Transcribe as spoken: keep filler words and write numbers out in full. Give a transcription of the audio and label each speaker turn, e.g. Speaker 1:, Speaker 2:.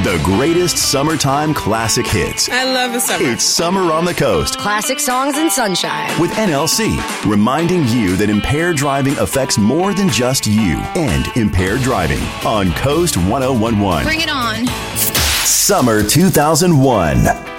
Speaker 1: The greatest summertime classic hits.
Speaker 2: I love the summer.
Speaker 1: It's Summer on the Coast.
Speaker 3: Classic songs and sunshine.
Speaker 1: With N L C, reminding you that impaired driving affects more than just you and impaired driving on Coast one oh one one.
Speaker 4: Bring it on.
Speaker 1: Summer two thousand one.